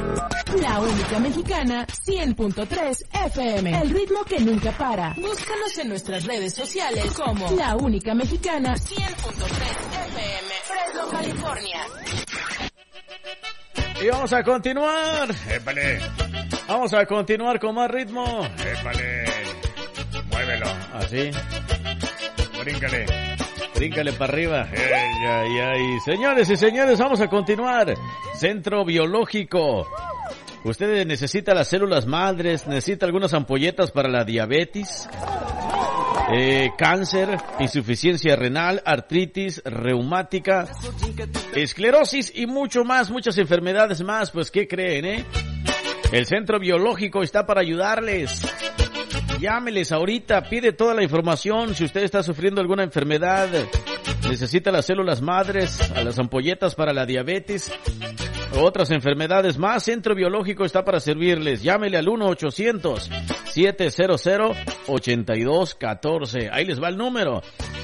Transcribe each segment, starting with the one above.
La única mexicana, 100.3 FM. El ritmo que nunca para. Búscanos en nuestras redes sociales como La Única Mexicana, 100.3 FM. Fresno, California. Y vamos a continuar. ¡Épale! Vamos a continuar con más ritmo. ¡Épale! Muévelo. Así. Bríncale. Bríncale para arriba. ¡Ay, ay, ay! Señores y señores, vamos a continuar. Centro Biológico. Usted necesita las células madres, necesita algunas ampolletas para la diabetes, cáncer, insuficiencia renal, artritis reumática, esclerosis y mucho más, muchas enfermedades más. Pues, ¿qué creen, El Centro Biológico está para ayudarles. Llámeles ahorita, pide toda la información. Si usted está sufriendo alguna enfermedad, necesita las células madres, a las ampolletas para la diabetes, otras enfermedades más, Centro Biológico está para servirles. Llámele al 1-800-700-8214. Ahí les va el número.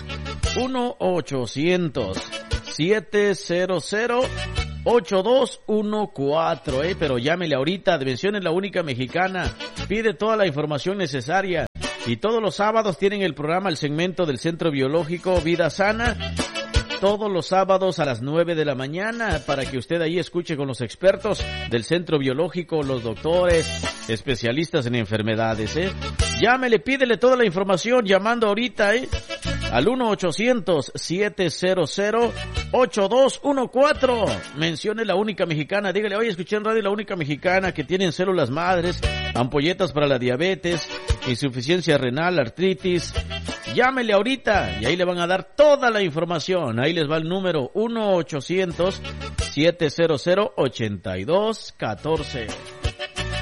1-800-700-8214. Pero llámele ahorita, mencione La Única Mexicana. Pide toda la información necesaria. Y todos los sábados tienen el programa, el segmento del Centro Biológico Vida Sana. Todos los sábados a las 9 de la mañana para que usted ahí escuche con los expertos del Centro Biológico, los doctores, especialistas en enfermedades, Llámele, pídele toda la información llamando ahorita, al 1-800-700-8214. Mencione La Única Mexicana, dígale, oye, escuché en radio La Única Mexicana que tienen células madres, ampolletas para la diabetes, insuficiencia renal, artritis. Llámele ahorita y ahí le van a dar toda la información. Ahí les va el número 1-800-700-8214.